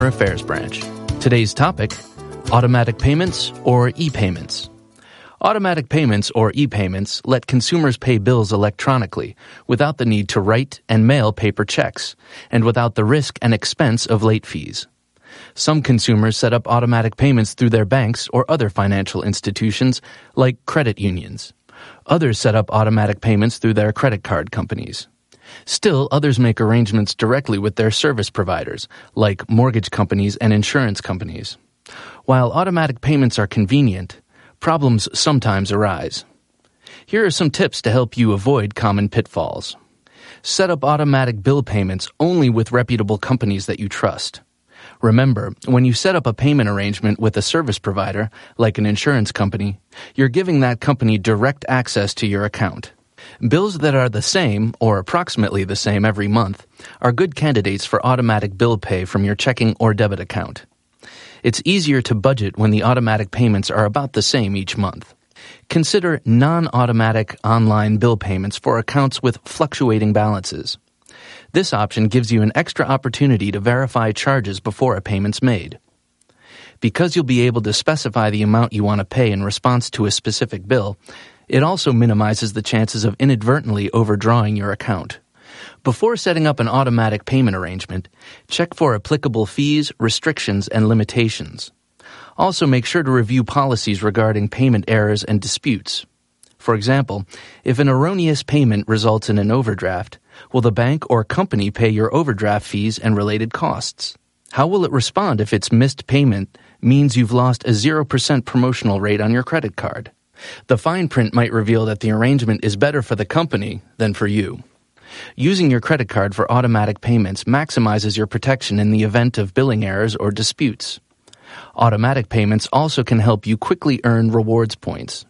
Affairs Branch. Today's topic, automatic payments or e-payments. Automatic payments or e-payments let consumers pay bills electronically without the need to write and mail paper checks and without the risk and expense of late fees. Some consumers set up automatic payments through their banks or other financial institutions like credit unions. Others set up automatic payments through their credit card companies. Still, others make arrangements directly with their service providers, like mortgage companies and insurance companies. While automatic payments are convenient, problems sometimes arise. Here are some tips to help you avoid common pitfalls. Set up automatic bill payments only with reputable companies that you trust. Remember, when you set up a payment arrangement with a service provider, like an insurance company, you're giving that company direct access to your account. Bills that are the same, or approximately the same every month, are good candidates for automatic bill pay from your checking or debit account. It's easier to budget when the automatic payments are about the same each month. Consider non-automatic online bill payments for accounts with fluctuating balances. This option gives you an extra opportunity to verify charges before a payment's made. Because you'll be able to specify the amount you want to pay in response to a specific bill, it also minimizes the chances of inadvertently overdrawing your account. Before setting up an automatic payment arrangement, check for applicable fees, restrictions, and limitations. Also, make sure to review policies regarding payment errors and disputes. For example, if an erroneous payment results in an overdraft, will the bank or company pay your overdraft fees and related costs? How will it respond if its missed payment means you've lost a 0% promotional rate on your credit card? The fine print might reveal that the arrangement is better for the company than for you. Using your credit card for automatic payments maximizes your protection in the event of billing errors or disputes. Automatic payments also can help you quickly earn rewards points.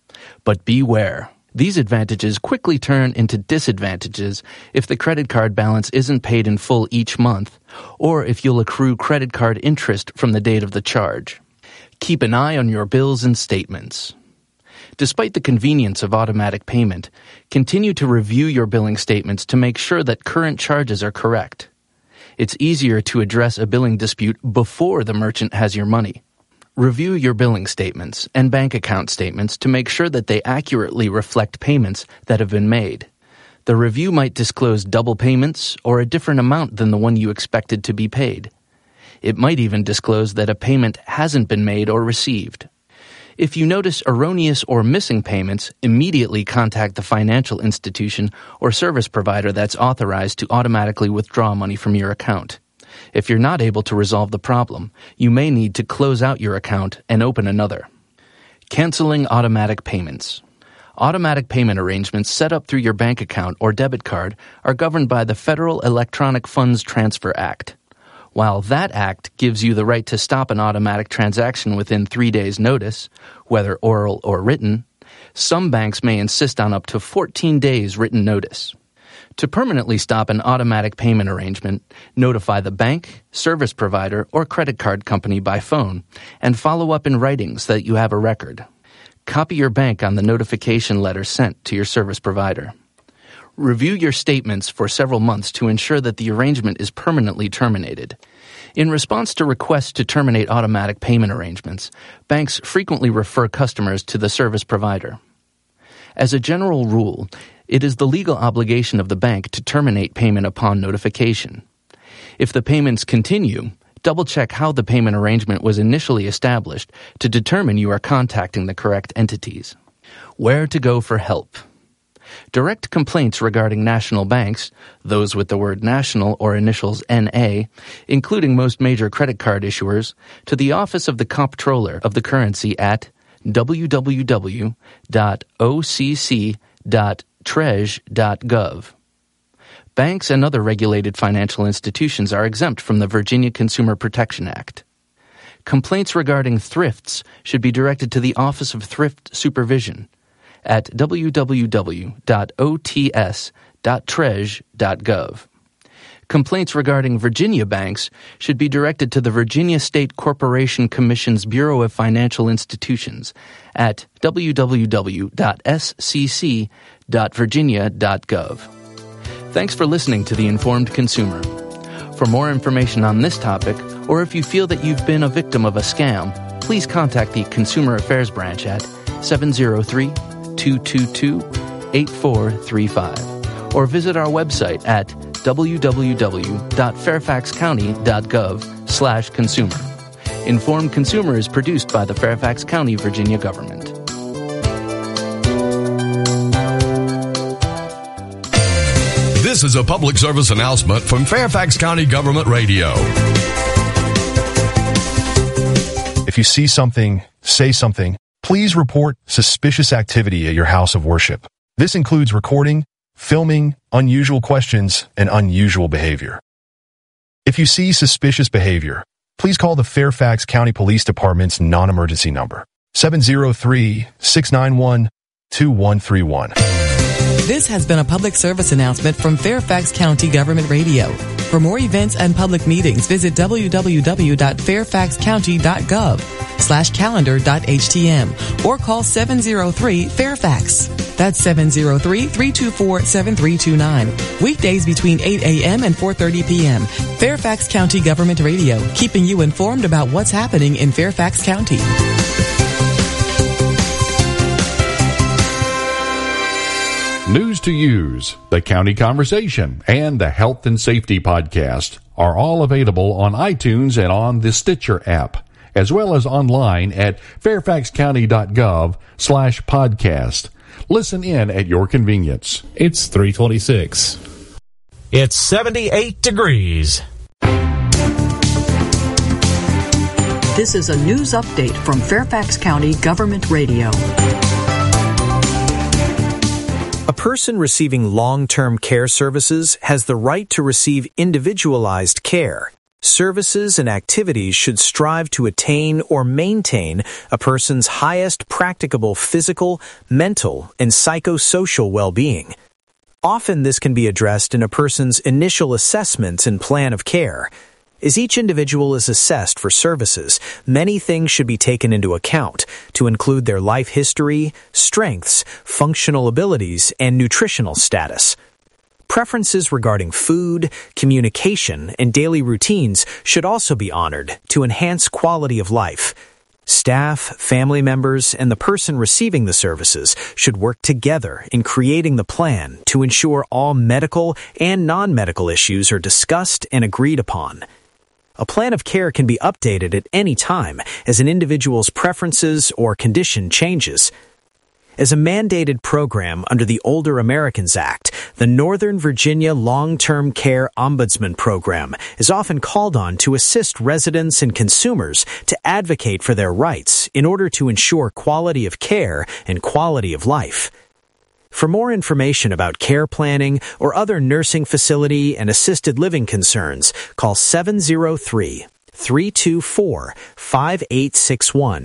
But beware. These advantages quickly turn into disadvantages if the credit card balance isn't paid in full each month, or if you'll accrue credit card interest from the date of the charge. Keep an eye on your bills and statements. Despite the convenience of automatic payment, continue to review your billing statements to make sure that current charges are correct. It's easier to address a billing dispute before the merchant has your money. Review your billing statements and bank account statements to make sure that they accurately reflect payments that have been made. The review might disclose double payments or a different amount than the one you expected to be paid. It might even disclose that a payment hasn't been made or received. If you notice erroneous or missing payments, immediately contact the financial institution or service provider that's authorized to automatically withdraw money from your account. If you're not able to resolve the problem, you may need to close out your account and open another. Canceling automatic payments. Automatic payment arrangements set up through your bank account or debit card are governed by the Federal Electronic Funds Transfer Act. While that act gives you the right to stop an automatic transaction within 3 days' notice, whether oral or written, some banks may insist on up to 14 days written notice. To permanently stop an automatic payment arrangement, notify the bank, service provider, or credit card company by phone and follow up in writing so that you have a record. Copy your bank on the notification letter sent to your service provider. Review your statements for several months to ensure that the arrangement is permanently terminated. In response to requests to terminate automatic payment arrangements, banks frequently refer customers to the service provider. As a general rule, it is the legal obligation of the bank to terminate payment upon notification. If the payments continue, double-check how the payment arrangement was initially established to determine you are contacting the correct entities. Where to go for help. Direct complaints regarding national banks, those with the word national or initials NA, including most major credit card issuers, to the Office of the Comptroller of the Currency at www.occ.trej.gov. Banks and other regulated financial institutions are exempt from the Virginia Consumer Protection Act. Complaints regarding thrifts should be directed to the Office of Thrift Supervision at www.ots.trej.gov. Complaints regarding Virginia banks should be directed to the Virginia State Corporation Commission's Bureau of Financial Institutions at www.scc.virginia.gov. Thanks for listening to The Informed Consumer. For more information on this topic, or if you feel that you've been a victim of a scam, please contact the Consumer Affairs Branch at 703-222-8435 or visit our website at www.fairfaxcounty.gov/consumer. Informed Consumer is produced by the Fairfax County, Virginia government. This is a public service announcement from Fairfax County Government Radio. If you see something, say something, please report suspicious activity at your house of worship. This includes recording, filming, unusual questions, and unusual behavior. If you see suspicious behavior, please call the Fairfax County Police Department's non-emergency number, 703-691-2131. This has been a public service announcement from Fairfax County Government Radio. For more events and public meetings, visit www.fairfaxcounty.gov/calendar.htm or call 703-FAIRFAX. That's 703-324-7329. Weekdays between 8 a.m. and 4:30 p.m. Fairfax County Government Radio, keeping you informed about what's happening in Fairfax County. News to Use, the County Conversation, and the Health and Safety Podcast are all available on iTunes and on the Stitcher app, as well as online at fairfaxcounty.gov/podcast. Listen in at your convenience. It's 3:26. It's 78 degrees. This is a news update from Fairfax County Government Radio. A person receiving long-term care services has the right to receive individualized care. Services and activities should strive to attain or maintain a person's highest practicable physical, mental, and psychosocial well-being. Often this can be addressed in a person's initial assessment and plan of care. As each individual is assessed for services, many things should be taken into account to include their life history, strengths, functional abilities, and nutritional status. Preferences regarding food, communication, and daily routines should also be honored to enhance quality of life. Staff, family members, and the person receiving the services should work together in creating the plan to ensure all medical and non-medical issues are discussed and agreed upon. A plan of care can be updated at any time as an individual's preferences or condition changes. As a mandated program under the Older Americans Act, the Northern Virginia Long-Term Care Ombudsman Program is often called on to assist residents and consumers to advocate for their rights in order to ensure quality of care and quality of life. For more information about care planning or other nursing facility and assisted living concerns, call 703-324-5861.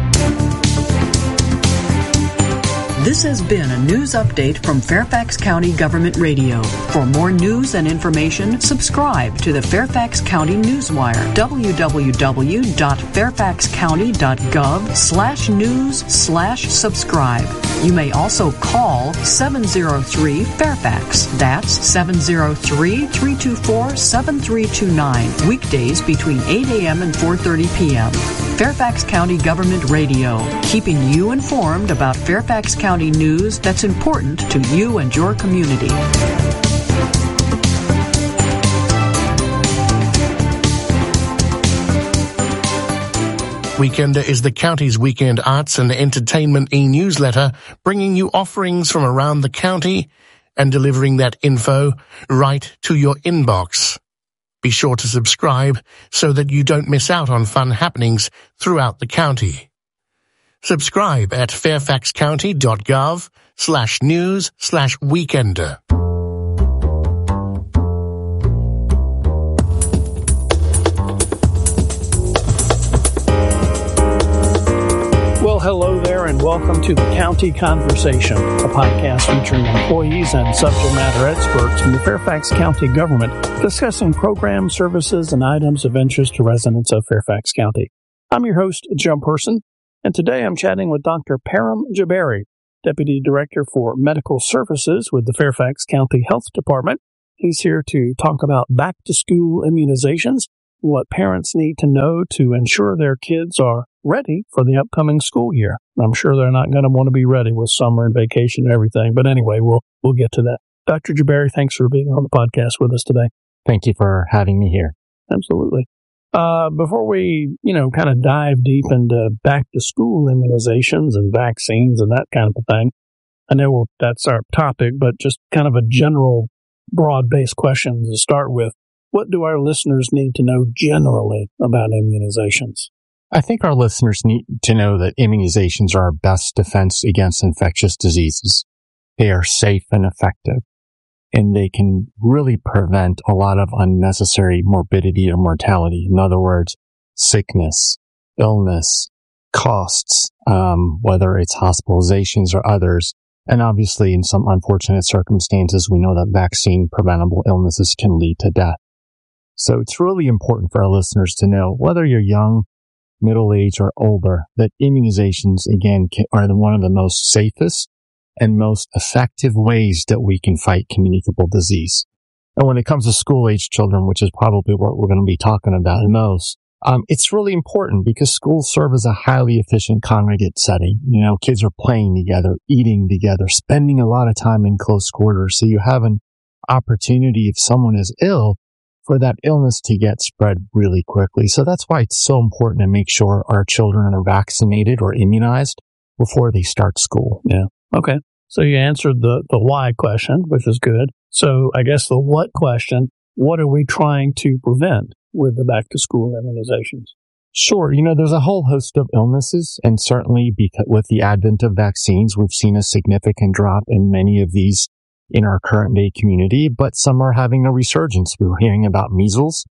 This has been a news update from Fairfax County Government Radio. For more news and information, subscribe to the Fairfax County Newswire, www.fairfaxcounty.gov/news/subscribe. You may also call 703-FAIRFAX. That's 703-324-7329. Weekdays between 8 a.m. and 4:30 p.m. Fairfax County Government Radio, keeping you informed about Fairfax County news that's important to you and your community. Weekender is the county's weekend arts and entertainment e-newsletter, bringing you offerings from around the county and delivering that info right to your inbox. Be sure to subscribe so that you don't miss out on fun happenings throughout the county. Subscribe at fairfaxcounty.gov/news/weekender. Well, hello there, and welcome to the County Conversation, a podcast featuring employees and subject matter experts from the Fairfax County government discussing programs, services, and items of interest to residents of Fairfax County. I'm your host, Jim Person, and today I'm chatting with Dr. Param Jabari, Deputy Director for Medical Services with the Fairfax County Health Department, He's here to talk about back-to-school immunizations, what parents need to know to ensure their kids are ready for the upcoming school year. I'm sure they're not going to want to be ready with summer and vacation and everything, but anyway, we'll get to that. Dr. Jabari, thanks for being on the podcast with us today. Thank you for having me here. Absolutely. Before we, kind of dive deep into back-to-school immunizations and vaccines and that kind of a thing, I know that's our topic, but just kind of a general, broad-based question to start with. What do our listeners need to know generally about immunizations? I think our listeners need to know that immunizations are our best defense against infectious diseases. They are safe and effective, and they can really prevent a lot of unnecessary morbidity or mortality. In other words, sickness, illness, costs, whether it's hospitalizations or others. And obviously, in some unfortunate circumstances, we know that vaccine-preventable illnesses can lead to death. So it's really important for our listeners to know, whether you're young, middle-aged, or older, that immunizations, again, are one of the most safest and most effective ways that we can fight communicable disease. And when it comes to school-age children, which is probably what we're going to be talking about most, it's really important because schools serve as a highly efficient congregate setting. Kids are playing together, eating together, spending a lot of time in close quarters. So you have an opportunity, if someone is ill, for that illness to get spread really quickly. So that's why it's so important to make sure our children are vaccinated or immunized before they start school. Yeah. Okay. So you answered the why question, which is good. So I guess the what question, what are we trying to prevent with the back-to-school immunizations? Sure. There's a whole host of illnesses, and certainly with the advent of vaccines, we've seen a significant drop in many of these in our current day community, but some are having a resurgence. We were hearing about measles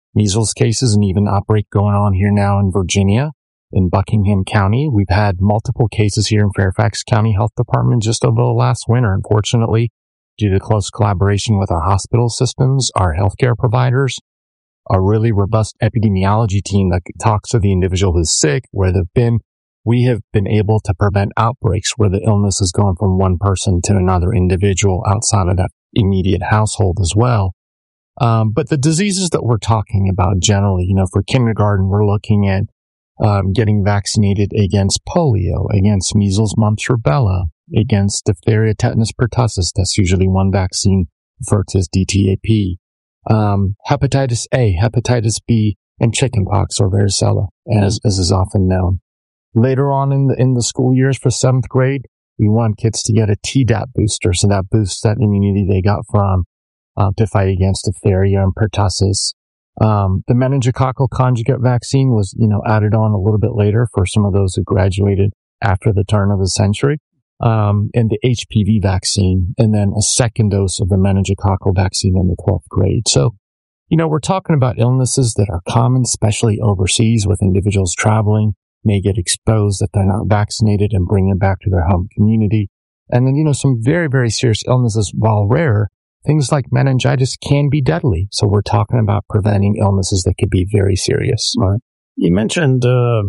cases, and even outbreak going on here now in Virginia, in Buckingham County. We've had multiple cases here in Fairfax County Health Department just over the last winter. Unfortunately, due to close collaboration with our hospital systems, our healthcare providers, a really robust epidemiology team that talks to the individual who's sick, we have been able to prevent outbreaks where the illness is going from one person to another individual outside of that immediate household as well. But the diseases that we're talking about generally, for kindergarten, we're looking at getting vaccinated against polio, against measles, mumps, rubella, against diphtheria, tetanus, pertussis. That's usually one vaccine referred to as DTaP. Hepatitis A, hepatitis B, and chickenpox or varicella, as is often known. Later on in the school years for 7th grade, we want kids to get a Tdap booster, so that boosts that immunity they got from to fight against diphtheria and pertussis. The meningococcal conjugate vaccine was, added on a little bit later for some of those who graduated after the turn of the century. And the HPV vaccine, and then a second dose of the meningococcal vaccine in the 12th grade. So, we're talking about illnesses that are common, especially overseas with individuals traveling, may get exposed if they're not vaccinated and bring them back to their home community. And then, some very, very serious illnesses, while rare, things like meningitis can be deadly. So we're talking about preventing illnesses that could be very serious. Right. You mentioned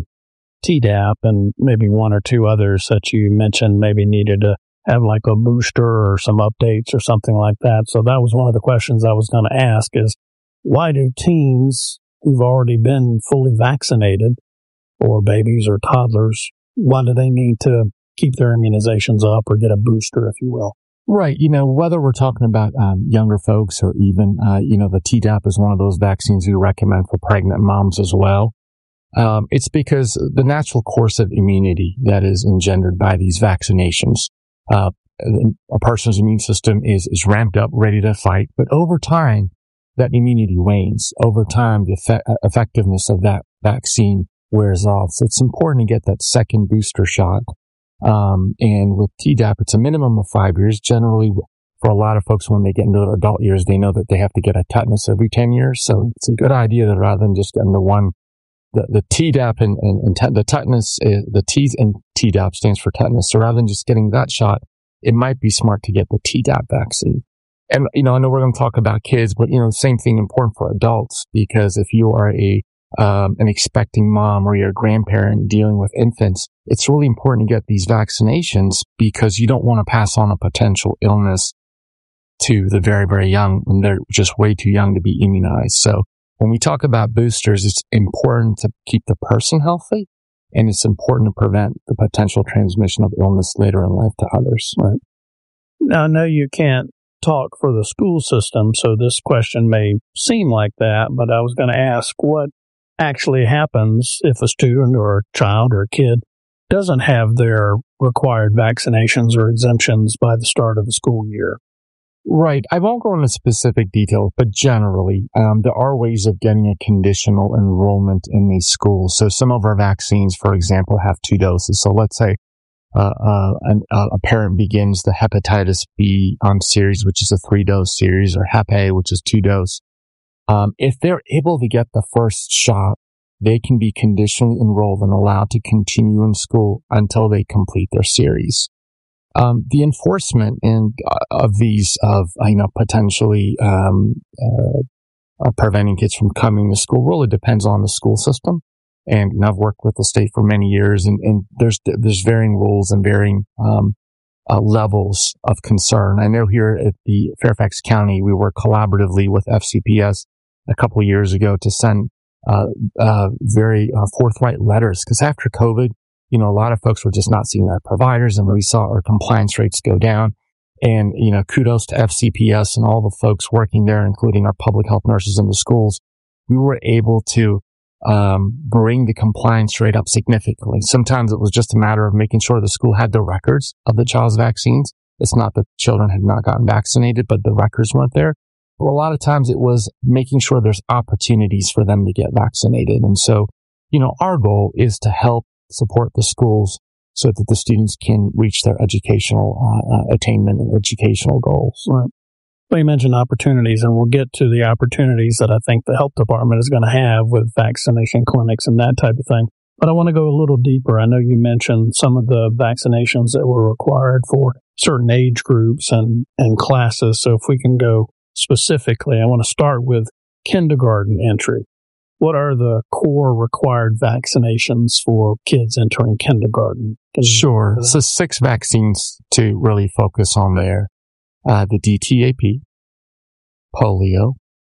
Tdap and maybe one or two others that you mentioned maybe needed to have like a booster or some updates or something like that. So that was one of the questions I was going to ask is, why do teens who've already been fully vaccinated, or babies or toddlers, why do they need to keep their immunizations up or get a booster, if you will? Right. Whether we're talking about younger folks or even, the Tdap is one of those vaccines we recommend for pregnant moms as well. It's because the natural course of immunity that is engendered by these vaccinations, a person's immune system is ramped up, ready to fight. But over time, that immunity wanes. Over time, the effectiveness of that vaccine wears off. So it's important to get that second booster shot. And with Tdap, it's a minimum of 5 years. Generally, for a lot of folks, when they get into their adult years, they know that they have to get a tetanus every 10 years. So it's a good idea that rather than just getting the one, the Tdap and the tetanus, the T's in Tdap stands for tetanus. So rather than just getting that shot, it might be smart to get the Tdap vaccine. And, I know we're going to talk about kids, but, same thing important for adults, because if you are an expecting mom or you're a grandparent dealing with infants, it's really important to get these vaccinations because you don't want to pass on a potential illness to the very, very young when they're just way too young to be immunized. So when we talk about boosters, it's important to keep the person healthy, and it's important to prevent the potential transmission of illness later in life to others. Right. Now, I know you can't talk for the school system, so this question may seem like that, but I was going to ask what actually happens if a student or a child or a kid doesn't have their required vaccinations or exemptions by the start of the school year. Right. I won't go into specific details, but generally, there are ways of getting a conditional enrollment in these schools. So some of our vaccines, for example, have 2 doses. So let's say a parent begins the hepatitis B series, which is a 3-dose series, or Hep A, which is 2-dose. If they're able to get the first shot, they can be conditionally enrolled and allowed to continue in school until they complete their series. The enforcement of these, potentially preventing kids from coming to school really depends on the school system. And I've worked with the state for many years, and there's varying rules and varying levels of concern. I know here at the Fairfax County, we worked collaboratively with FCPS a couple of years ago to send very forthright letters, because after COVID, a lot of folks were just not seeing their providers, and we saw our compliance rates go down. And, kudos to FCPS and all the folks working there, including our public health nurses in the schools. We were able to bring the compliance rate up significantly. Sometimes it was just a matter of making sure the school had the records of the child's vaccines. It's not that children had not gotten vaccinated, but the records weren't there. But a lot of times it was making sure there's opportunities for them to get vaccinated. And so, our goal is to help support the schools so that the students can reach their educational attainment and educational goals. Right. Well, you mentioned opportunities, and we'll get to the opportunities that I think the health department is going to have with vaccination clinics and that type of thing. But I want to go a little deeper. I know you mentioned some of the vaccinations that were required for certain age groups and classes. So if we can go specifically, I want to start with kindergarten entry. What are the core required vaccinations for kids entering kindergarten? Sure. So 6 vaccines to really focus on there. The DTaP, polio,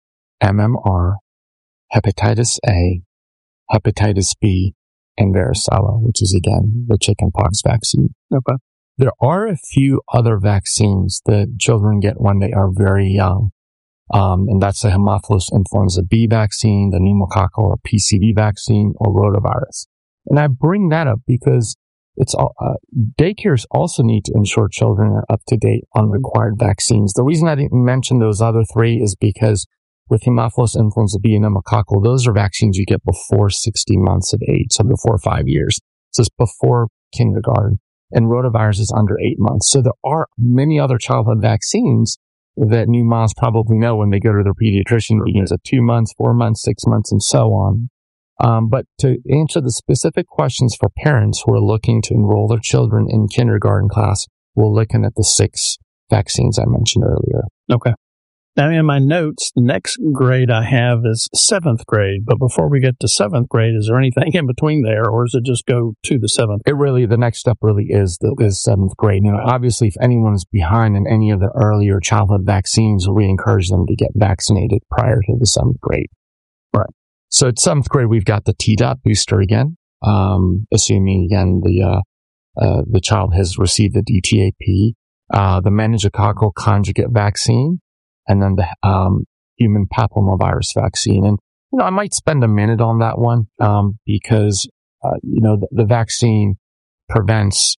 MMR, hepatitis A, hepatitis B, and varicella, which is, again, the chickenpox vaccine. Okay. There are a few other vaccines that children get when they are very young. And that's the Haemophilus influenza B vaccine, the pneumococcal or PCV vaccine, or rotavirus. And I bring that up because it's daycares also need to ensure children are up to date on required vaccines. The reason I didn't mention those other 3 is because with Haemophilus influenza B and pneumococcal, those are vaccines you get before 60 months of age, so before 5 years. So it's before kindergarten. And rotavirus is under 8 months. So there are many other childhood vaccines that new moms probably know when they go to their pediatrician. It begins at 2 months, 4 months, 6 months, and so on. But to answer the specific questions for parents who are looking to enroll their children in kindergarten class, we're looking at the 6 vaccines I mentioned earlier. Okay. Now, in my notes, the next grade I have is 7th grade. But before we get to 7th grade, is there anything in between there, or does it just go to the 7th? The next step really is 7th grade. Obviously, if anyone's behind in any of the earlier childhood vaccines, we encourage them to get vaccinated prior to the 7th grade. Right. So at 7th grade, we've got the Tdap booster again, assuming, again, the child has received the DTaP, the meningococcal conjugate vaccine, and then the human papillomavirus vaccine. And, I might spend a minute on that one because, the vaccine prevents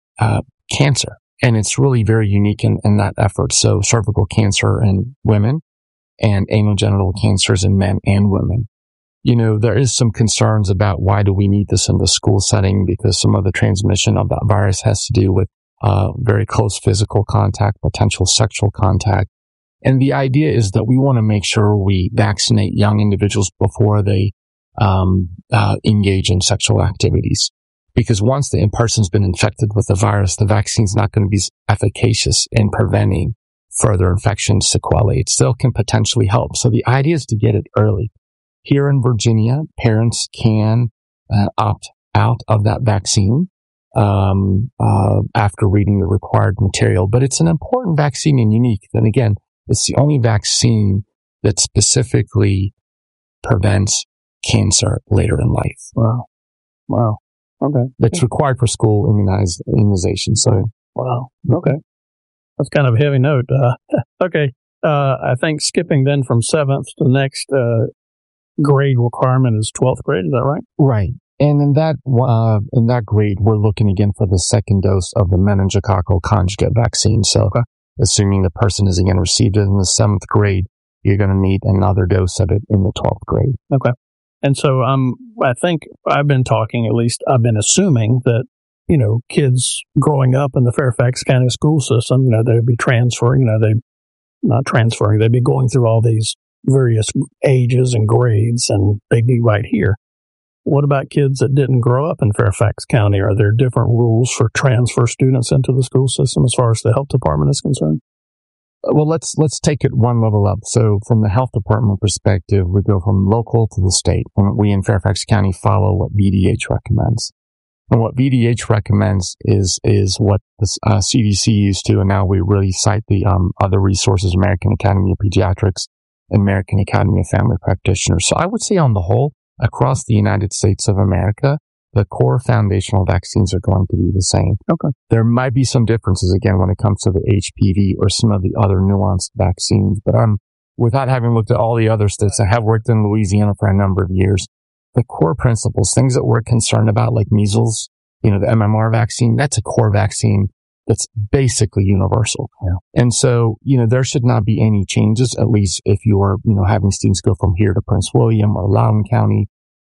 cancer, and it's really very unique in that effort. So cervical cancer in women and anogenital cancers in men and women. There is some concerns about why do we need this in the school setting, because some of the transmission of that virus has to do with very close physical contact, potential sexual contact. And the idea is that we want to make sure we vaccinate young individuals before they engage in sexual activities. Because once the person's been infected with the virus, the vaccine's not going to be efficacious in preventing further infection sequelae. It still can potentially help. So the idea is to get it early. Here in Virginia, parents can opt out of that vaccine after reading the required material. But it's an important vaccine and unique. Then again, it's the only vaccine that specifically prevents cancer later in life. Wow. Okay. That's required for school immunization. So. Wow. Okay. That's kind of a heavy note. Okay. I think skipping then from 7th to the next grade requirement is 12th grade. Is that right? Right. And in that grade, we're looking again for the second dose of the meningococcal conjugate vaccine. So, assuming the person has again received it in the 7th grade, you're going to need another dose of it in the 12th grade. Okay. And so, I think I've been assuming that, kids growing up in the Fairfax County school system, they'd be they'd be going through all these various ages and grades, and they'd be right here. What about kids that didn't grow up in Fairfax County? Are there different rules for transfer students into the school system as far as the health department is concerned? Well, let's take it one level up. So from the health department perspective, we go from local to the state. And we in Fairfax County follow what VDH recommends. And what VDH recommends is what the CDC used to, and now we really cite the other resources, American Academy of Pediatrics and American Academy of Family Practitioners. So I would say on the whole, across the United States of America, the core foundational vaccines are going to be the same. Okay. There might be some differences, again, when it comes to the HPV or some of the other nuanced vaccines, but without having looked at all the other states, I have worked in Louisiana for a number of years. The core principles, things that we're concerned about, like measles, the MMR vaccine, that's a core vaccine that's basically universal. Yeah. And so, there should not be any changes, at least if you're, having students go from here to Prince William or Loudoun County.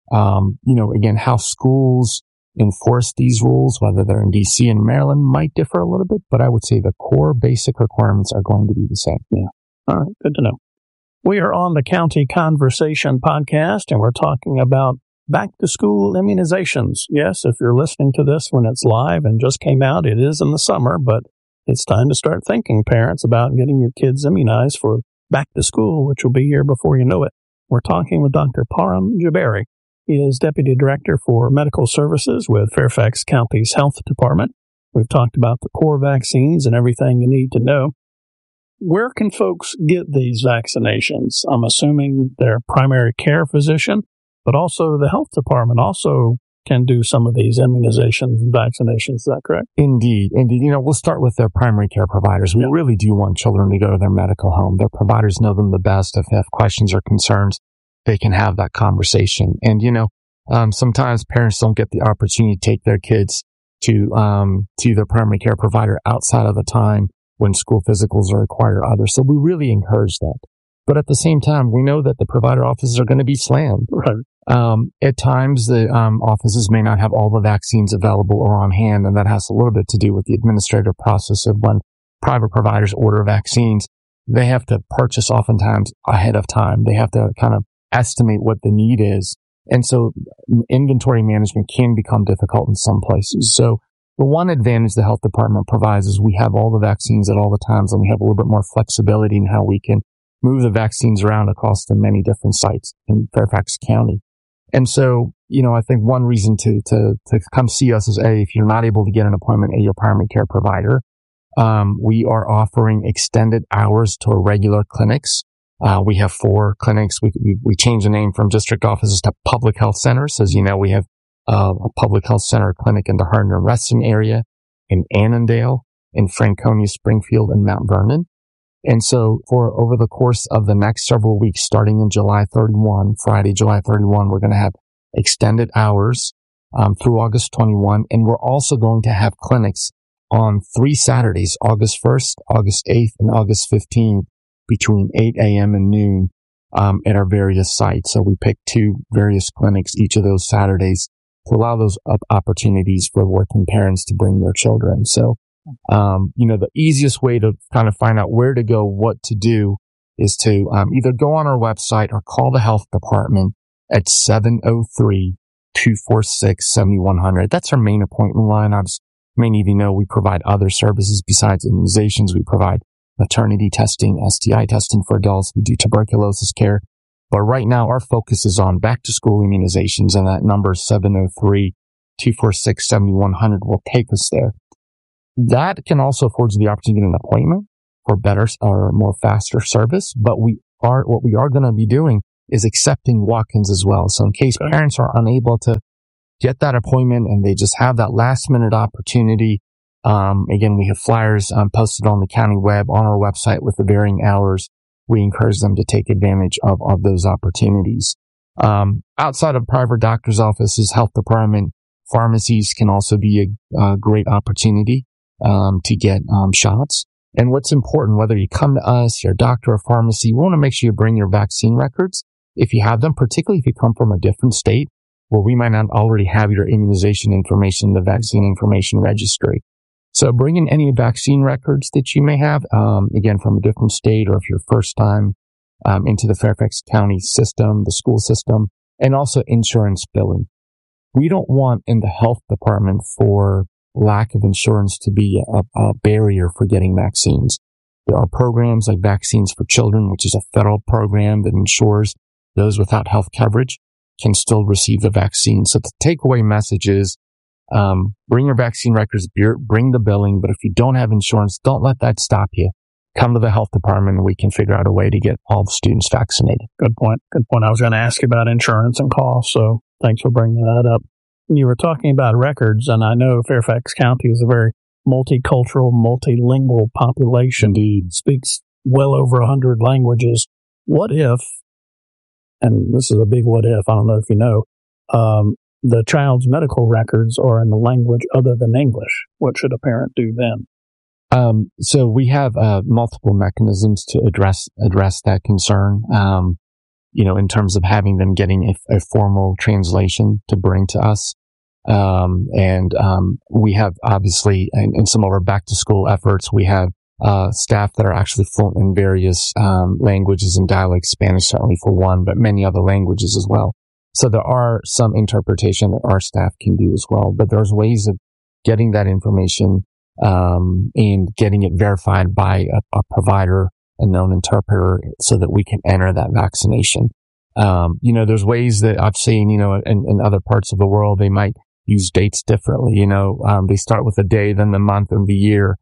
Again, how schools enforce these rules, whether they're in DC and Maryland, might differ a little bit, but I would say the core basic requirements are going to be the same. Yeah. All right. Good to know. We are on the County Conversation podcast, and we're talking about back-to-school immunizations. Yes, if you're listening to this when it's live and just came out, it is in the summer, but it's time to start thinking, parents, about getting your kids immunized for back-to-school, which will be here before you know it. We're talking with Dr. Param Jabari. He is Deputy Director for Medical Services with Fairfax County's Health Department. We've talked about the core vaccines and everything you need to know. Where can folks get these vaccinations? I'm assuming their primary care physician, but also the health department also can do some of these immunizations and vaccinations. Is that correct? Indeed. We'll start with their primary care providers. We really do want children to go to their medical home. Their providers know them the best. If they have questions or concerns, they can have that conversation. And, sometimes parents don't get the opportunity to take their kids to their primary care provider outside of the time when school physicals are required or others. So we really encourage that. But at the same time, we know that the provider offices are going to be slammed. Right. At times, the offices may not have all the vaccines available or on hand, and that has a little bit to do with the administrative process of when private providers order vaccines. They have to purchase oftentimes ahead of time. They have to kind of estimate what the need is. And so inventory management can become difficult in some places. So the one advantage the health department provides is we have all the vaccines at all the times, and we have a little bit more flexibility in how we can move the vaccines around across the many different sites in Fairfax County. And so, I think one reason to come see us is if you're not able to get an appointment at your primary care provider, we are offering extended hours to our regular clinics. We have 4 clinics. We changed the name from district offices to public health centers. As you know, we have a public health center clinic in the Herndon-Reston area, in Annandale, in Franconia, Springfield, and Mount Vernon. And so over the course of the next several weeks, starting in Friday, July 31, we're going to have extended hours through August 21. And we're also going to have clinics on 3 Saturdays, August 1st, August 8th, and August 15th, between 8 a.m. and noon at our various sites. So we pick 2 various clinics each of those Saturdays to allow those opportunities for working parents to bring their children. So the easiest way to kind of find out where to go, what to do, is to either go on our website or call the health department at 703-246-7100. That's our main appointment line. Many of you know we provide other services besides immunizations. We provide maternity testing, STI testing for adults. We do tuberculosis care. But right now, our focus is on back-to-school immunizations, and that number is 246-7100 will take us there. That can also afford you the opportunity to get an appointment for better or more faster service. But what we are going to be doing is accepting walk-ins as well. So in case parents are unable to get that appointment and they just have that last minute opportunity, again, we have flyers posted on the county web, on our website with the varying hours. We encourage them to take advantage of those opportunities. Outside of private doctor's offices, health department, pharmacies can also be a great opportunity to get shots. And what's important, whether you come to us, your doctor or pharmacy, we want to make sure you bring your vaccine records if you have them, particularly if you come from a different state where we might not already have your immunization information, the vaccine information registry. So bring in any vaccine records that you may have, again, from a different state, or if you're first time into the Fairfax County system, the school system, and also insurance billing. We don't want in the health department for lack of insurance to be a barrier for getting vaccines. There are programs like Vaccines for Children, which is a federal program that ensures those without health coverage can still receive the vaccine. So the takeaway message is, bring your vaccine records, bring the billing, but if you don't have insurance, don't let that stop you. Come to the health department and we can figure out a way to get all the students vaccinated. Good point. I was going to ask you about insurance and costs, so thanks for bringing that up. You were talking about records, and I know Fairfax County is a very multicultural, multilingual population. Indeed. Speaks well over 100 languages. What if, and this is a big what if, I don't know if you know, the child's medical records are in a language other than English? What should a parent do then? So we have multiple mechanisms to address that concern. In terms of having them getting a formal translation to bring to us. We have obviously in some of our back to school efforts, we have staff that are actually fluent in various languages and dialects, Spanish certainly for one, but many other languages as well. So there are some interpretation that our staff can do as well, but there's ways of getting that information and getting it verified by a provider, a known interpreter, so that we can enter that vaccination. There's ways that I've seen, in other parts of the world, they might use dates differently. They start with a day, then the month and the year.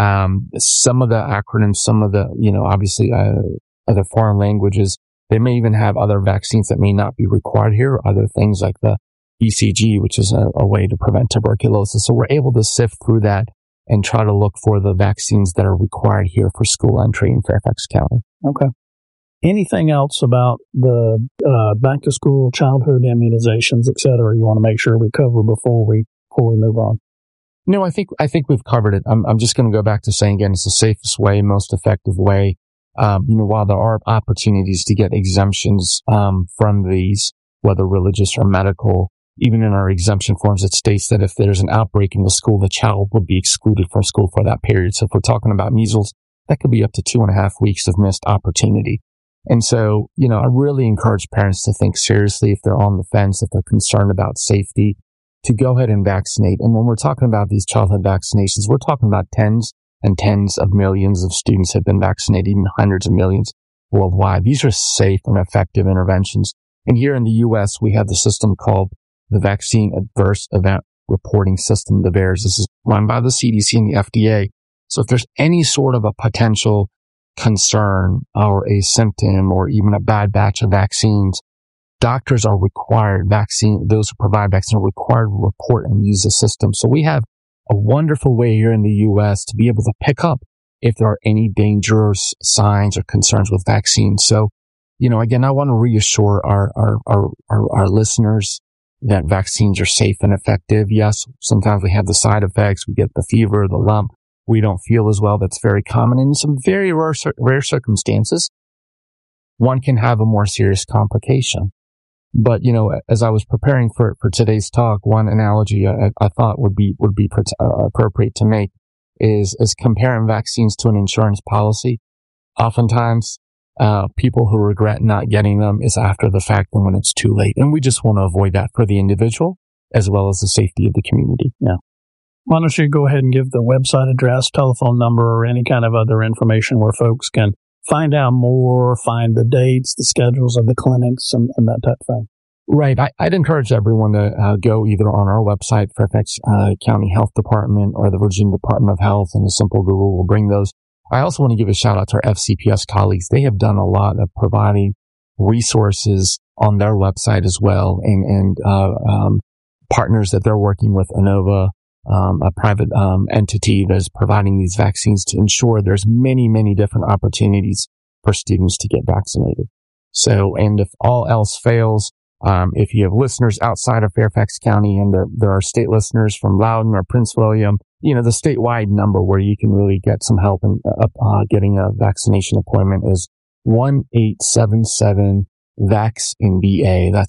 Some of the acronyms, some of the, obviously, other foreign languages, they may even have other vaccines that may not be required here, other things like the BCG, which is a way to prevent tuberculosis. So we're able to sift through that and try to look for the vaccines that are required here for school entry in Fairfax County. Okay. Anything else about the back to school, childhood immunizations, et cetera, you want to make sure we cover before we move on? No, I think we've covered it. I'm just going to go back to saying again, it's the safest way, most effective way. While there are opportunities to get exemptions from these, whether religious or medical, even in our exemption forms, it states that if there's an outbreak in the school, the child would be excluded from school for that period. So if we're talking about measles, that could be up to 2.5 weeks of missed opportunity. And so, I really encourage parents to think seriously if they're on the fence, if they're concerned about safety, to go ahead and vaccinate. And when we're talking about these childhood vaccinations, we're talking about tens and tens of millions of students have been vaccinated, even hundreds of millions worldwide. These are safe and effective interventions. And here in the U.S., we have the system called the Vaccine Adverse Event Reporting System, the VAERS. This is run by the CDC and the FDA. So if there's any sort of a potential concern or a symptom or even a bad batch of vaccines, doctors are required, those who provide vaccine are required to report and use the system. So we have a wonderful way here in the U.S. to be able to pick up if there are any dangerous signs or concerns with vaccines. So, again, I want to reassure our listeners that vaccines are safe and effective. Yes, sometimes we have the side effects. We get the fever, the lump. We don't feel as well. That's very common. And in some very rare circumstances, one can have a more serious complication. But, as I was preparing for today's talk, one analogy I thought would be appropriate to make is comparing vaccines to an insurance policy. Oftentimes, people who regret not getting them is after the fact and when it's too late. And we just want to avoid that for the individual as well as the safety of the community. Yeah. Why don't you go ahead and give the website address, telephone number, or any kind of other information where folks can find out more, find the dates, the schedules of the clinics, and that type of thing. Right. I'd encourage everyone to go either on our website, Fairfax County Health Department, or the Virginia Department of Health, and a simple Google will bring those. I also want to give a shout out to our FCPS colleagues. They have done a lot of providing resources on their website as well, and partners that they're working with, Inova, a private entity that is providing these vaccines to ensure there's many, many different opportunities for students to get vaccinated. So, and if all else fails, if you have listeners outside of Fairfax County, and there are state listeners from Loudoun or Prince William, the statewide number where you can really get some help in getting a vaccination appointment is 1-877-VAX-IN-VA. That's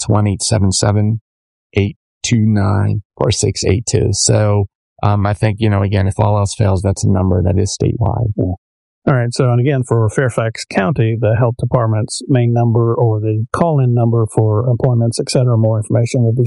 1-877-829-4682. So, I think, again, if all else fails, that's a number that is statewide. Yeah. All right. So, and again, for Fairfax County, the health department's main number or the call-in number for appointments, et cetera, more information will be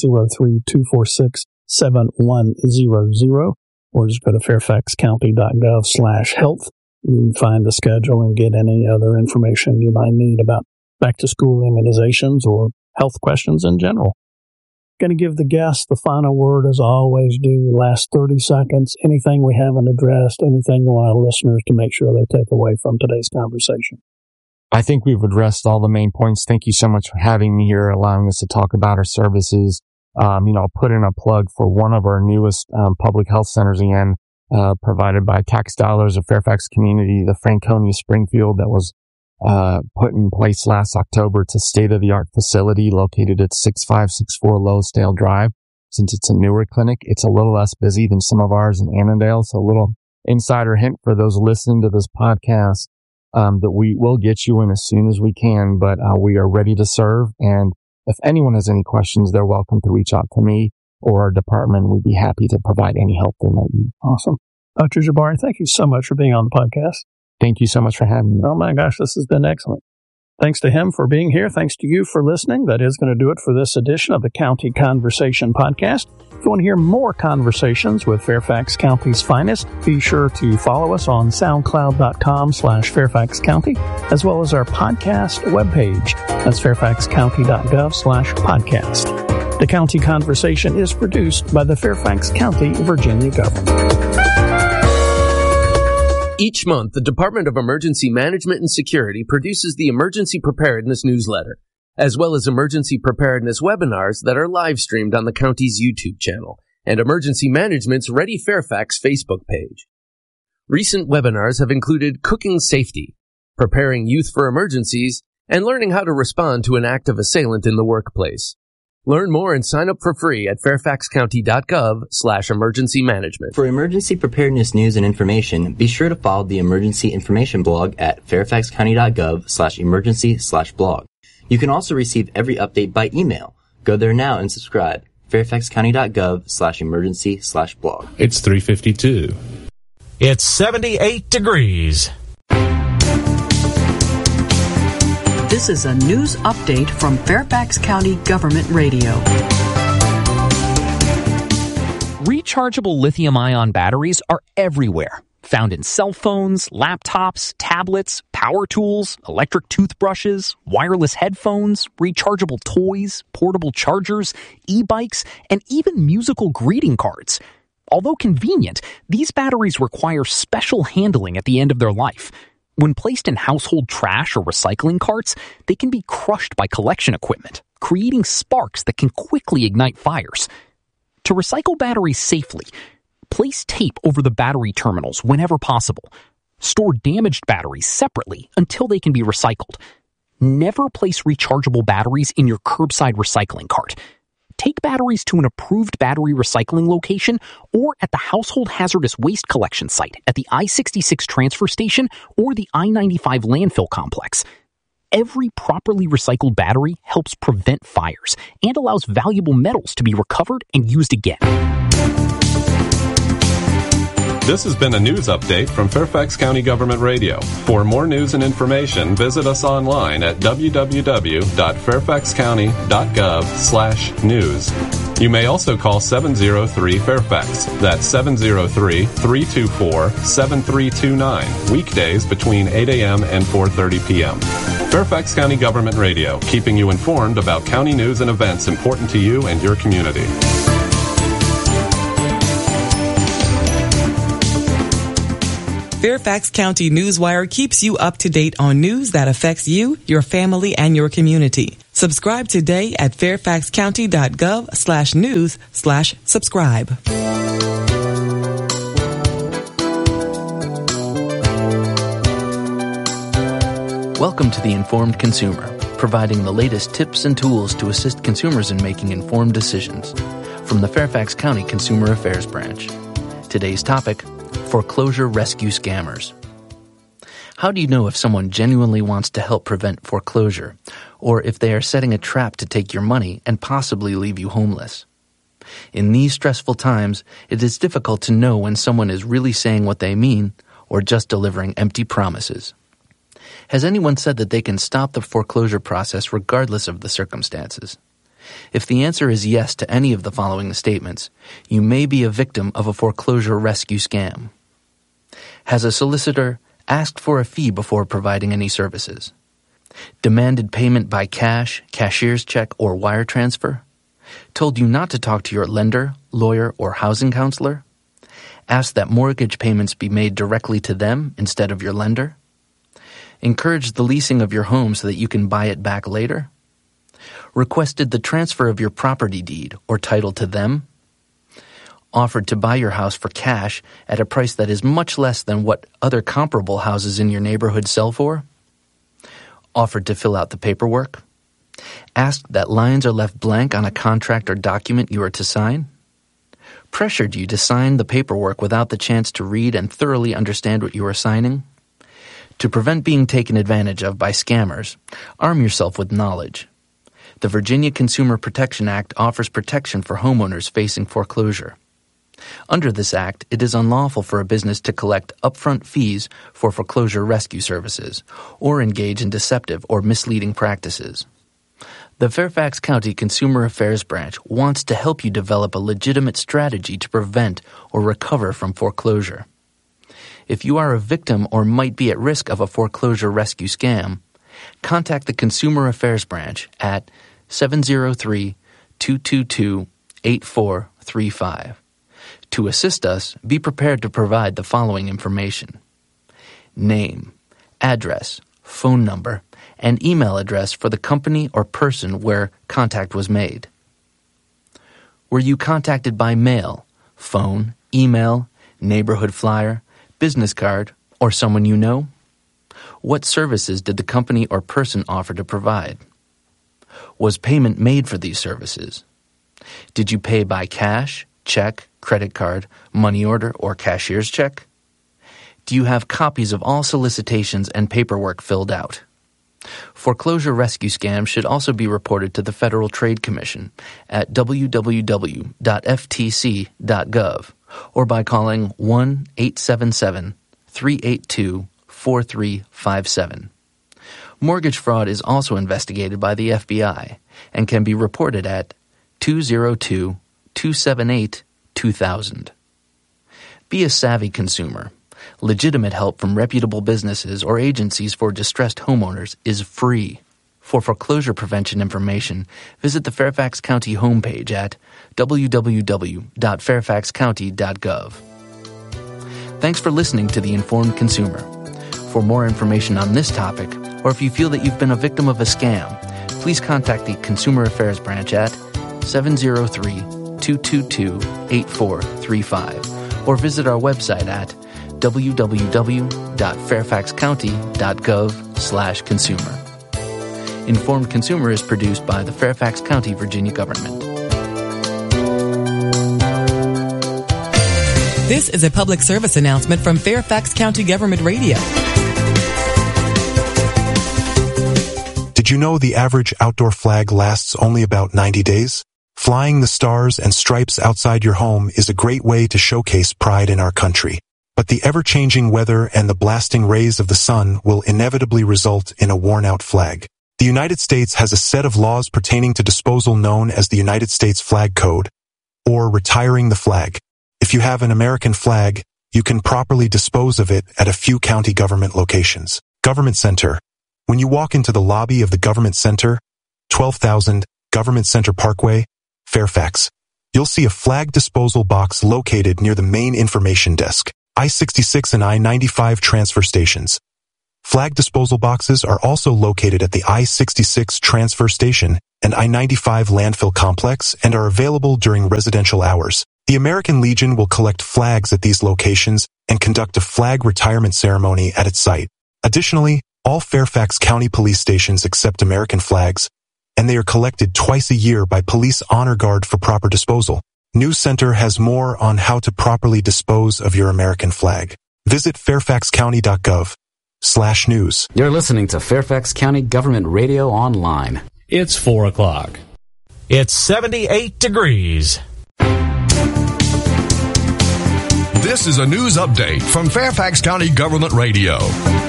703-246-7100, or just go to fairfaxcounty.gov/health. You can find the schedule and get any other information you might need about back-to-school immunizations or health questions in general. Going to give the guests the final word, as I always do, last 30 seconds. Anything we haven't addressed, anything you want our listeners to make sure they take away from today's conversation? I think we've addressed all the main points. Thank you so much for having me here, allowing us to talk about our services. I'll put in a plug for one of our newest public health centers again, provided by tax dollars of Fairfax community, the Franconia Springfield, that was put in place last October. It's a state-of-the-art facility located at 6564 Lowesdale Drive. Since it's a newer clinic, it's a little less busy than some of ours in Annandale. So a little insider hint for those listening to this podcast, that we will get you in as soon as we can, but we are ready to serve. And if anyone has any questions, they're welcome to reach out to me or our department. We'd be happy to provide any help they might need. Awesome. Dr. Jabari, thank you so much for being on the podcast. Thank you so much for having me. Oh my gosh, this has been excellent. Thanks to him for being here. Thanks to you for listening. That is going to do it for this edition of the County Conversation Podcast. If you want to hear more conversations with Fairfax County's finest, be sure to follow us on soundcloud.com/Fairfax County, as well as our podcast webpage. That's fairfaxcounty.gov/podcast. The County Conversation is produced by the Fairfax County, Virginia government. Each month, the Department of Emergency Management and Security produces the Emergency Preparedness newsletter, as well as emergency preparedness webinars that are live streamed on the county's YouTube channel and Emergency Management's Ready Fairfax Facebook page. Recent webinars have included Cooking Safety, Preparing Youth for Emergencies, and Learning How to Respond to an Active Assailant in the Workplace. Learn more and sign up for free at fairfaxcounty.gov/emergency management. For emergency preparedness news and information, be sure to follow the emergency information blog at fairfaxcounty.gov/emergency/blog. You can also receive every update by email. Go there now and subscribe. fairfaxcounty.gov/emergency/blog. It's 3:52. It's 78 degrees. This is a news update from Fairfax County Government Radio. Rechargeable lithium-ion batteries are everywhere, found in cell phones, laptops, tablets, power tools, electric toothbrushes, wireless headphones, rechargeable toys, portable chargers, e-bikes, and even musical greeting cards. Although convenient, these batteries require special handling at the end of their life. When placed in household trash or recycling carts, they can be crushed by collection equipment, creating sparks that can quickly ignite fires. To recycle batteries safely, place tape over the battery terminals whenever possible. Store damaged batteries separately until they can be recycled. Never place rechargeable batteries in your curbside recycling cart. Take batteries to an approved battery recycling location or at the household hazardous waste collection site at the I-66 transfer station or the I-95 landfill complex. Every properly recycled battery helps prevent fires and allows valuable metals to be recovered and used again. This has been a news update from Fairfax County Government Radio. For more news and information, visit us online at www.fairfaxcounty.gov/news. You may also call 703-FAIRFAX. That's 703-324-7329, weekdays between 8 a.m. and 4:30 p.m. Fairfax County Government Radio, keeping you informed about county news and events important to you and your community. Fairfax County Newswire keeps you up to date on news that affects you, your family, and your community. Subscribe today at fairfaxcounty.gov/news/subscribe. Welcome to The Informed Consumer, providing the latest tips and tools to assist consumers in making informed decisions. From the Fairfax County Consumer Affairs Branch. Today's topic: foreclosure rescue scammers. How do you know if someone genuinely wants to help prevent foreclosure, or if they are setting a trap to take your money and possibly leave you homeless? In these stressful times, it is difficult to know when someone is really saying what they mean or just delivering empty promises. Has anyone said that they can stop the foreclosure process regardless of the circumstances? If the answer is yes to any of the following statements, you may be a victim of a foreclosure rescue scam. Has a solicitor asked for a fee before providing any services? Demanded payment by cash, cashier's check, or wire transfer? Told you not to talk to your lender, lawyer, or housing counselor? Asked that mortgage payments be made directly to them instead of your lender? Encouraged the leasing of your home so that you can buy it back later? Requested the transfer of your property deed or title to them? Offered to buy your house for cash at a price that is much less than what other comparable houses in your neighborhood sell for? Offered to fill out the paperwork? Asked that lines are left blank on a contract or document you are to sign? Pressured you to sign the paperwork without the chance to read and thoroughly understand what you are signing? To prevent being taken advantage of by scammers, arm yourself with knowledge. The Virginia Consumer Protection Act offers protection for homeowners facing foreclosure. Under this act, it is unlawful for a business to collect upfront fees for foreclosure rescue services or engage in deceptive or misleading practices. The Fairfax County Consumer Affairs Branch wants to help you develop a legitimate strategy to prevent or recover from foreclosure. If you are a victim or might be at risk of a foreclosure rescue scam, contact the Consumer Affairs Branch at 703-222-8435. To assist us, be prepared to provide the following information: name, address, phone number, and email address for the company or person where contact was made. Were you contacted by mail, phone, email, neighborhood flyer, business card, or someone you know? What services did the company or person offer to provide? Was payment made for these services? Did you pay by cash, check, credit card, money order, or cashier's check? Do you have copies of all solicitations and paperwork filled out? Foreclosure rescue scams should also be reported to the Federal Trade Commission at www.ftc.gov or by calling 1-877-382-4357. Mortgage fraud is also investigated by the FBI and can be reported at 202-278-2000. Be a savvy consumer. Legitimate help from reputable businesses or agencies for distressed homeowners is free. For foreclosure prevention information, visit the Fairfax County homepage at www.fairfaxcounty.gov. Thanks for listening to The Informed Consumer. For more information on this topic, or if you feel that you've been a victim of a scam, please contact the Consumer Affairs Branch at 703-222-8435 or visit our website at www.fairfaxcounty.gov/consumer. Informed Consumer is produced by the Fairfax County, Virginia government. This is a public service announcement from Fairfax County Government Radio. Did you know the average outdoor flag lasts only about 90 days? Flying the stars and stripes outside your home is a great way to showcase pride in our country. But the ever-changing weather and the blasting rays of the sun will inevitably result in a worn-out flag. The United States has a set of laws pertaining to disposal known as the United States Flag Code, or retiring the flag. If you have an American flag, you can properly dispose of it at a few county government locations. Government Center, When you walk into the lobby of the Government Center, 12,000 Government Center Parkway, Fairfax, you'll see a flag disposal box located near the main information desk, I-66 and I-95 transfer stations. Flag disposal boxes are also located at the I-66 transfer station and I-95 landfill complex and are available during residential hours. The American Legion will collect flags at these locations and conduct a flag retirement ceremony at its site. Additionally, all Fairfax County police stations accept American flags, and they are collected twice a year by Police Honor Guard for proper disposal. News Center has more on how to properly dispose of your American flag. Visit fairfaxcounty.gov/news. You're listening to Fairfax County Government Radio Online. It's 4 o'clock. It's 78 degrees. This is a news update from Fairfax County Government Radio.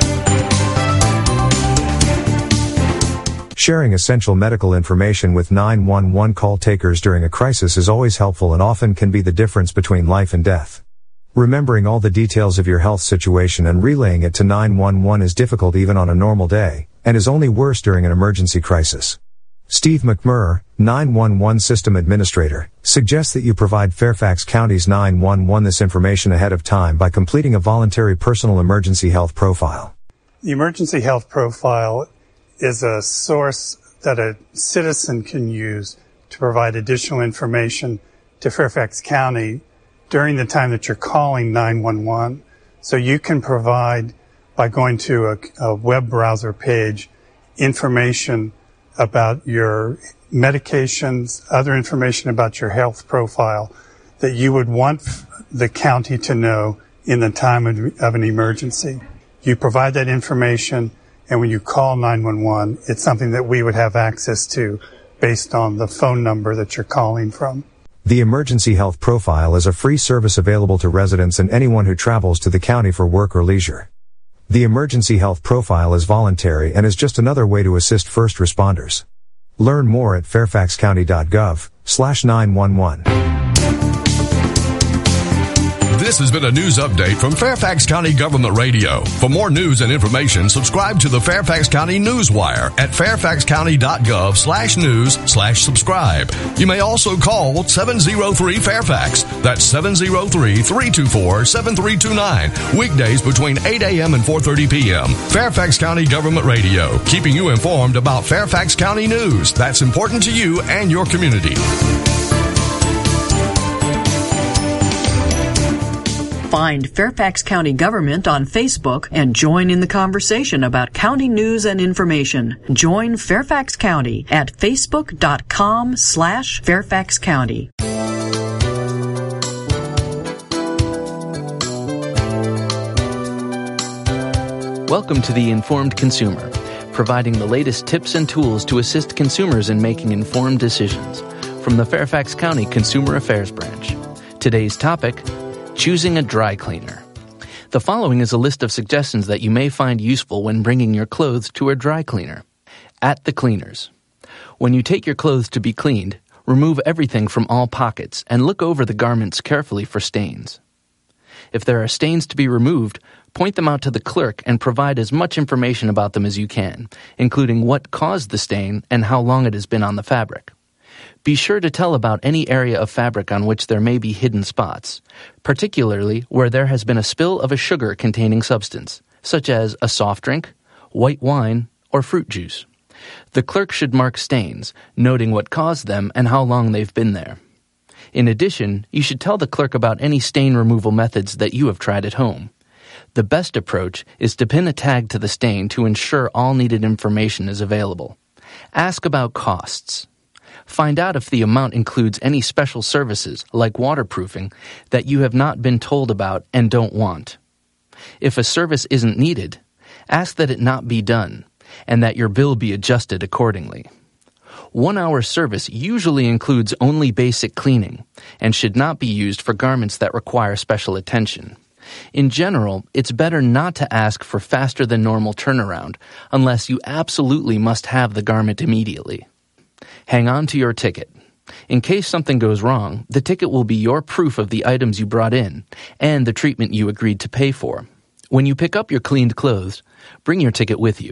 Sharing essential medical information with 911 call takers during a crisis is always helpful and often can be the difference between life and death. Remembering all the details of your health situation and relaying it to 911 is difficult even on a normal day, and is only worse during an emergency crisis. Steve McMurr, 911 System Administrator, suggests that you provide Fairfax County's 911 this information ahead of time by completing a voluntary personal emergency health profile. The emergency health profile is a source that a citizen can use to provide additional information to Fairfax County during the time that you're calling 911. So you can provide, by going to a web browser page, information about your medications, other information about your health profile that you would want the county to know in the time of an emergency. You provide that information, and when you call 911, it's something that we would have access to based on the phone number that you're calling from. The Emergency Health Profile is a free service available to residents and anyone who travels to the county for work or leisure. The Emergency Health Profile is voluntary and is just another way to assist first responders. Learn more at fairfaxcounty.gov/911. This has been a news update from Fairfax County Government Radio. For more news and information, subscribe to the Fairfax County Newswire at fairfaxcounty.gov/news/subscribe. You may also call 703-FAIRFAX. That's 703-324-7329. Weekdays between 8 a.m. and 4:30 p.m. Fairfax County Government Radio, keeping you informed about Fairfax County news that's important to you and your community. Find Fairfax County Government on Facebook and join in the conversation about county news and information. Join Fairfax County at facebook.com/Fairfax County. Welcome to The Informed Consumer, providing the latest tips and tools to assist consumers in making informed decisions from the Fairfax County Consumer Affairs Branch. Today's topic: choosing a dry cleaner. The following is a list of suggestions that you may find useful when bringing your clothes to a dry cleaner. At the cleaners. When you take your clothes to be cleaned, remove everything from all pockets and look over the garments carefully for stains. If there are stains to be removed, point them out to the clerk and provide as much information about them as you can, including what caused the stain and how long it has been on the fabric. Be sure to tell about any area of fabric on which there may be hidden spots, particularly where there has been a spill of a sugar-containing substance, such as a soft drink, white wine, or fruit juice. The clerk should mark stains, noting what caused them and how long they've been there. In addition, you should tell the clerk about any stain removal methods that you have tried at home. The best approach is to pin a tag to the stain to ensure all needed information is available. Ask about costs. Find out if the amount includes any special services, like waterproofing, that you have not been told about and don't want. If a service isn't needed, ask that it not be done, and that your bill be adjusted accordingly. 1 hour service usually includes only basic cleaning, and should not be used for garments that require special attention. In general, it's better not to ask for faster than normal turnaround, unless you absolutely must have the garment immediately. Hang on to your ticket. In case something goes wrong, the ticket will be your proof of the items you brought in and the treatment you agreed to pay for. When you pick up your cleaned clothes, bring your ticket with you.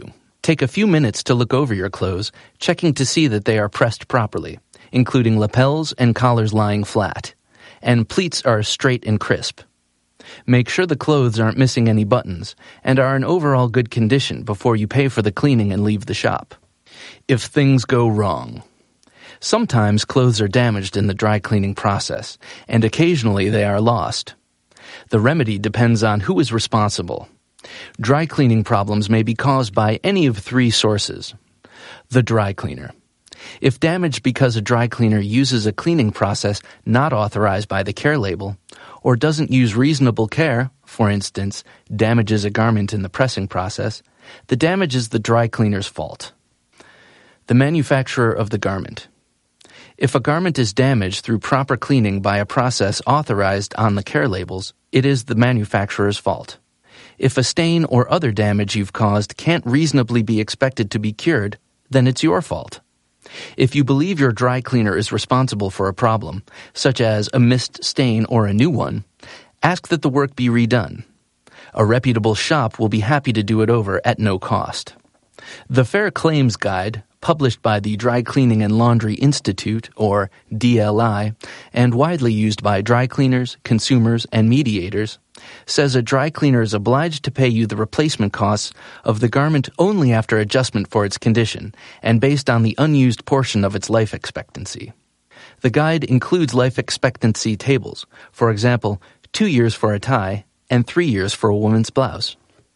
Take a few minutes to look over your clothes, checking to see that they are pressed properly, including lapels and collars lying flat, and pleats are straight and crisp. Make sure the clothes aren't missing any buttons and are in overall good condition before you pay for the cleaning and leave the shop. If things go wrong. Sometimes clothes are damaged in the dry cleaning process, and occasionally they are lost. The remedy depends on who is responsible. Dry cleaning problems may be caused by any of three sources. The dry cleaner. If damaged because a dry cleaner uses a cleaning process not authorized by the care label, or doesn't use reasonable care, for instance, damages a garment in the pressing process, the damage is the dry cleaner's fault. The manufacturer of the garment. If a garment is damaged through proper cleaning by a process authorized on the care labels, it is the manufacturer's fault. If a stain or other damage you've caused can't reasonably be expected to be cured, then it's your fault. If you believe your dry cleaner is responsible for a problem, such as a missed stain or a new one, ask that the work be redone. A reputable shop will be happy to do it over at no cost. The Fair Claims Guide, published by the Dry Cleaning and Laundry Institute, or DLI, and widely used by dry cleaners, consumers, and mediators, says a dry cleaner is obliged to pay you the replacement costs of the garment only after adjustment for its condition and based on the unused portion of its life expectancy. The guide includes life expectancy tables, for example, 2 years for a tie and 3 years for a woman's blouse.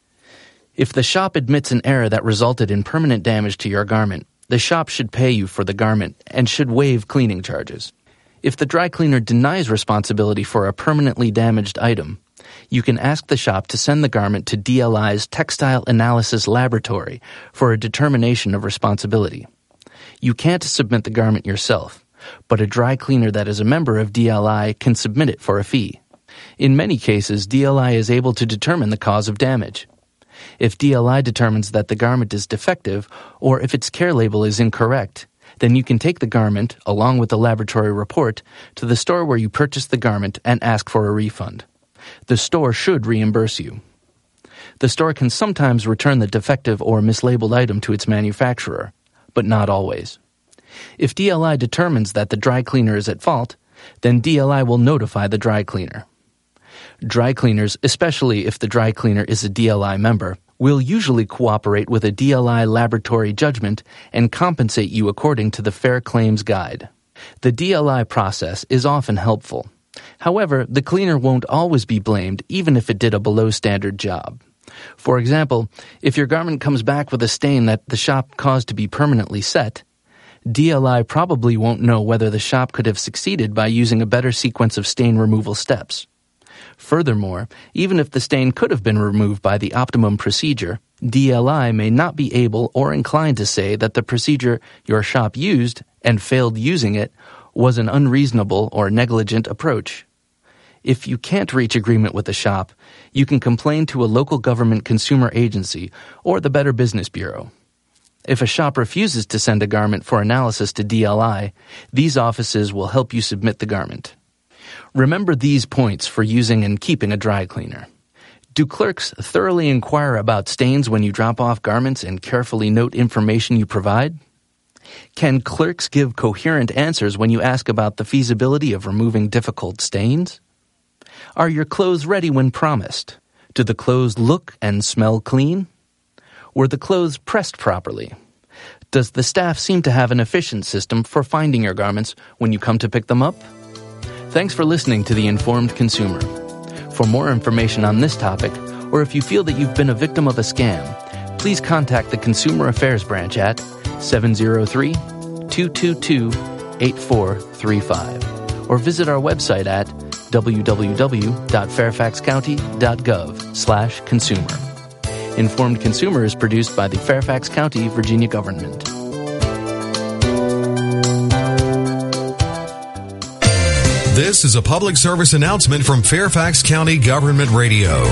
If the shop admits an error that resulted in permanent damage to your garment, the shop should pay you for the garment and should waive cleaning charges. If the dry cleaner denies responsibility for a permanently damaged item, you can ask the shop to send the garment to DLI's Textile Analysis Laboratory for a determination of responsibility. You can't submit the garment yourself, but a dry cleaner that is a member of DLI can submit it for a fee. In many cases, DLI is able to determine the cause of damage. If DLI determines that the garment is defective or if its care label is incorrect, then you can take the garment, along with the laboratory report, to the store where you purchased the garment and ask for a refund. The store should reimburse you. The store can sometimes return the defective or mislabeled item to its manufacturer, but not always. If DLI determines that the dry cleaner is at fault, then DLI will notify the dry cleaner. Dry cleaners, especially if the dry cleaner is a DLI member, will usually cooperate with a DLI laboratory judgment and compensate you according to the Fair Claims Guide. The DLI process is often helpful. However, the cleaner won't always be blamed even if it did a below-standard job. For example, if your garment comes back with a stain that the shop caused to be permanently set, DLI probably won't know whether the shop could have succeeded by using a better sequence of stain removal steps. Furthermore, even if the stain could have been removed by the optimum procedure, DLI may not be able or inclined to say that the procedure your shop used and failed using it was an unreasonable or negligent approach. If you can't reach agreement with the shop, you can complain to a local government consumer agency or the Better Business Bureau. If a shop refuses to send a garment for analysis to DLI, these offices will help you submit the garment. Remember these points for using and keeping a dry cleaner. Do clerks thoroughly inquire about stains when you drop off garments and carefully note information you provide? Can clerks give coherent answers when you ask about the feasibility of removing difficult stains? Are your clothes ready when promised? Do the clothes look and smell clean? Were the clothes pressed properly? Does the staff seem to have an efficient system for finding your garments when you come to pick them up? Thanks for listening to The Informed Consumer. For more information on this topic, or if you feel that you've been a victim of a scam, please contact the Consumer Affairs Branch at 703-222-8435 or visit our website at www.fairfaxcounty.gov/consumer. Informed Consumer is produced by the Fairfax County, Virginia government. This is a public service announcement from Fairfax County Government Radio.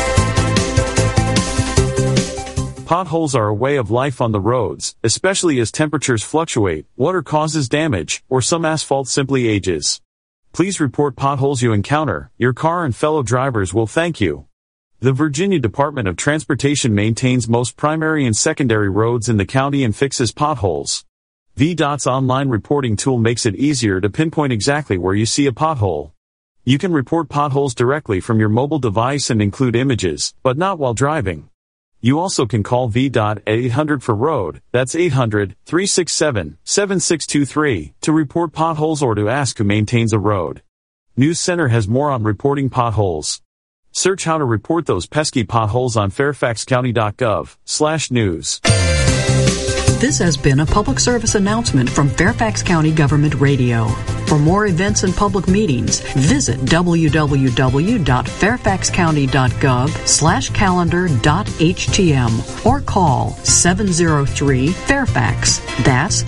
Potholes are a way of life on the roads, especially as temperatures fluctuate, water causes damage, or some asphalt simply ages. Please report potholes you encounter. Your car and fellow drivers will thank you. The Virginia Department of Transportation maintains most primary and secondary roads in the county and fixes potholes. VDOT's online reporting tool makes it easier to pinpoint exactly where you see a pothole. You can report potholes directly from your mobile device and include images, but not while driving. You also can call VDOT at 800-FOR-ROAD, that's 800-367-7623, to report potholes or to ask who maintains a road. News Center has more on reporting potholes. Search how to report those pesky potholes on fairfaxcounty.gov/news. This has been a public service announcement from Fairfax County Government Radio. For more events and public meetings, visit www.fairfaxcounty.gov/calendar.htm or call 703-FAIRFAX. That's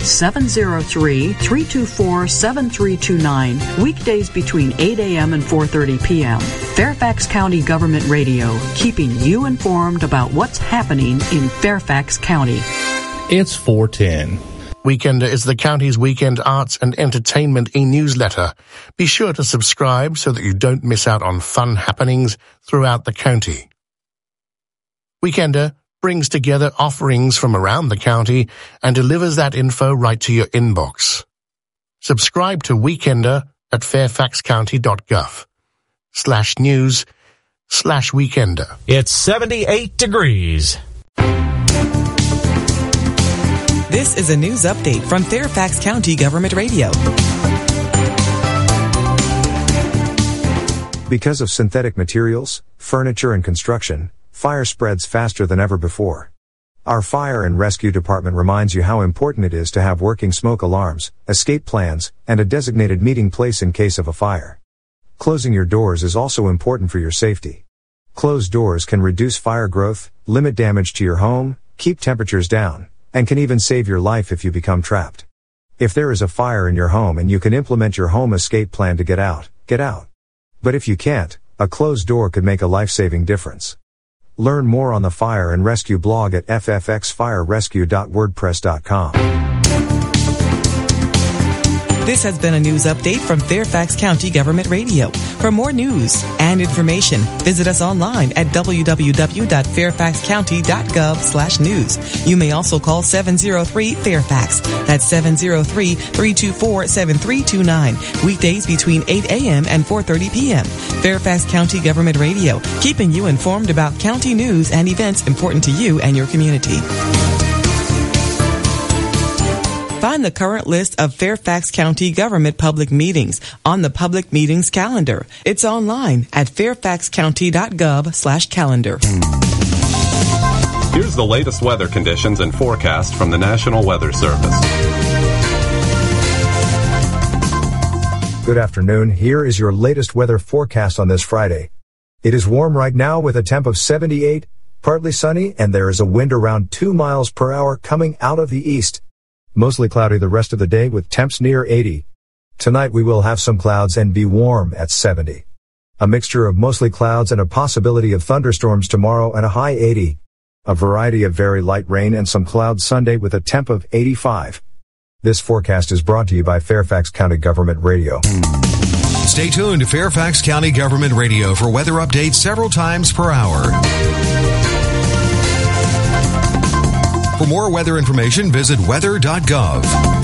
703-324-7329, weekdays between 8 a.m. and 4:30 p.m. Fairfax County Government Radio, keeping you informed about what's happening in Fairfax County. It's 4:10. Weekender is the county's weekend arts and entertainment e-newsletter. Be sure to subscribe so that you don't miss out on fun happenings throughout the county. Weekender brings together offerings from around the county and delivers that info right to your inbox. Subscribe to Weekender at fairfaxcounty.gov/news/Weekender. It's 78 degrees. This is a news update from Fairfax County Government Radio. Because of synthetic materials, furniture and construction, fire spreads faster than ever before. Our Fire and Rescue Department reminds you how important it is to have working smoke alarms, escape plans, and a designated meeting place in case of a fire. Closing your doors is also important for your safety. Closed doors can reduce fire growth, limit damage to your home, keep temperatures down, and can even save your life if you become trapped. If there is a fire in your home and you can implement your home escape plan to get out, get out. But if you can't, a closed door could make a life-saving difference. Learn more on the Fire and Rescue blog at ffxfirerescue.wordpress.com. This has been a news update from Fairfax County Government Radio. For more news and information, visit us online at www.fairfaxcounty.gov/news. You may also call 703-FAIRFAX. That's 703-324-7329. Weekdays between 8 a.m. and 4:30 p.m. Fairfax County Government Radio, keeping you informed about county news and events important to you and your community. Find the current list of Fairfax County government public meetings on the public meetings calendar. It's online at fairfaxcounty.gov/calendar. Here's the latest weather conditions and forecast from the National Weather Service. Good afternoon. Here is your latest weather forecast on this Friday. It is warm right now with a temp of 78, partly sunny, and there is a wind around 2 miles per hour coming out of the east. Mostly cloudy the rest of the day with temps near 80. Tonight we will have some clouds and be warm at 70. A mixture of mostly clouds and a possibility of thunderstorms tomorrow and a high 80. A variety of very light rain and some clouds Sunday with a temp of 85. This forecast is brought to you by Fairfax County Government Radio. Stay tuned to Fairfax County Government Radio for weather updates several times per hour. For more weather information, visit weather.gov.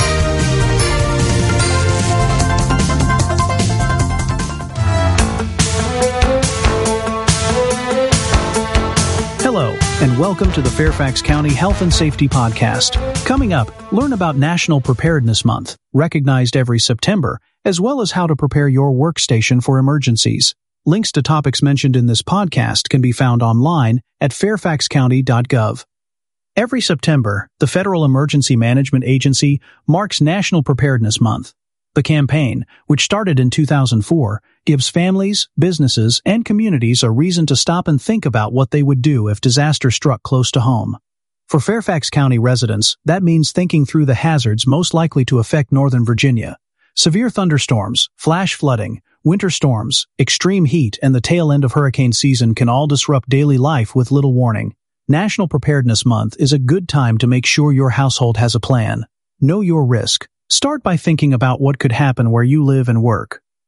Hello, and welcome to the Fairfax County Health and Safety Podcast. Coming up, learn about National Preparedness Month, recognized every September, as well as how to prepare your workstation for emergencies. Links to topics mentioned in this podcast can be found online at fairfaxcounty.gov. Every September, the Federal Emergency Management Agency marks National Preparedness Month. The campaign, which started in 2004, gives families, businesses, and communities a reason to stop and think about what they would do if disaster struck close to home. For Fairfax County residents, that means thinking through the hazards most likely to affect Northern Virginia. Severe thunderstorms, flash flooding, winter storms, extreme heat, and the tail end of hurricane season can all disrupt daily life with little warning. National Preparedness Month is a good time to make sure your household has a plan. Know your risk. Start by thinking about what could happen where you live and work.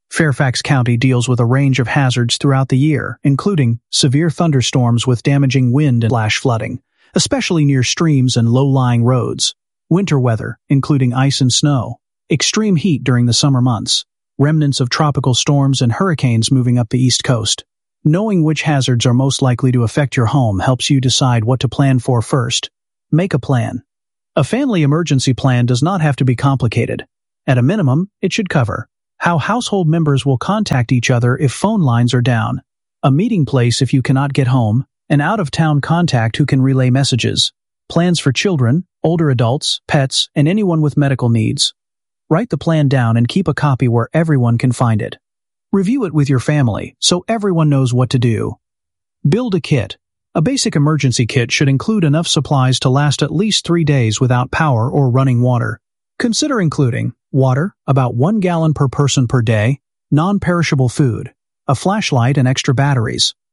Fairfax County deals with a range of hazards throughout the year, including severe thunderstorms with damaging wind and flash flooding, especially near streams and low-lying roads, winter weather, including ice and snow, extreme heat during the summer months, remnants of tropical storms and hurricanes moving up the East Coast. Knowing which hazards are most likely to affect your home helps you decide what to plan for first. Make a plan. A family emergency plan does not have to be complicated. At a minimum, it should cover how household members will contact each other if phone lines are down, a meeting place if you cannot get home, an out-of-town contact who can relay messages, plans for children, older adults, pets, and anyone with medical needs. Write the plan down and keep a copy where everyone can find it. Review it with your family so everyone knows what to do. Build a kit. A basic emergency kit should include enough supplies to last at least 3 days without power or running water. Consider including water, about 1 gallon per person per day, non-perishable food, a flashlight and extra batteries,